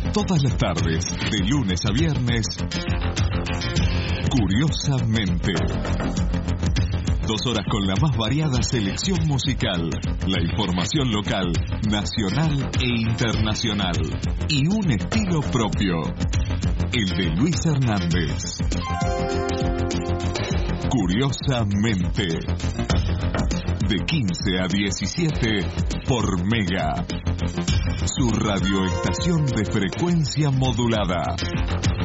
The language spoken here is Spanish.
Todas las tardes, de lunes a viernes, Curiosamente. 2 horas con la más variada selección musical, la información local, nacional e internacional, y un estilo propio, el de Luis Hernández. Curiosamente, de 15 a 17 por Mega, su radioestación de frecuencia modulada.